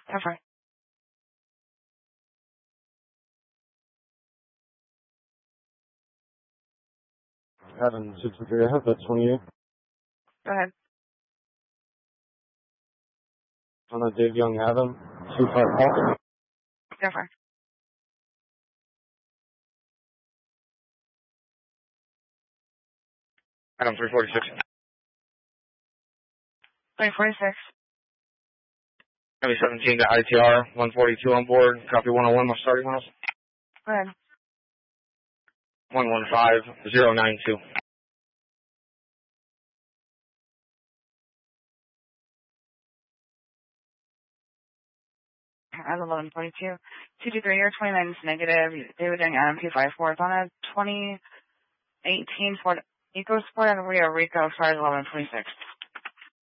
Cover. Adam 63, I have that 28. Go ahead. On a Dave Young Adam 254. Cover. Adam 346. 346. Heavy 17 to ITR, 142 on board. Copy 101, my starting miles. Go ahead. 115092. At 1142. 223 or 29 is negative. David Young Adam 254. It's on a 2018 Ford EcoSport and Rio Rico, started 1126.